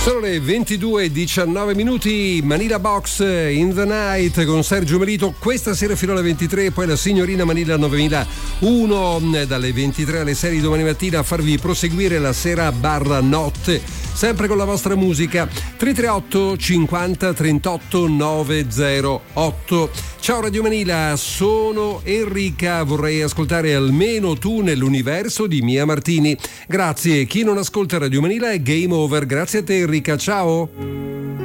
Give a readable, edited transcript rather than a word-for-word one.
Sono le 22:19, Manila Box in the Night con Sergio Melito, questa sera fino alle 23, poi la signorina Manila 9001 dalle 23 alle 6 di domani mattina a farvi proseguire la sera barra notte, sempre con la vostra musica. 338 50 38 908. Ciao Radio Manila, sono Enrica, vorrei ascoltare Almeno tu nell'universo di Mia Martini. Grazie, chi non ascolta Radio Manila è game over. Grazie a te Enrica, ciao.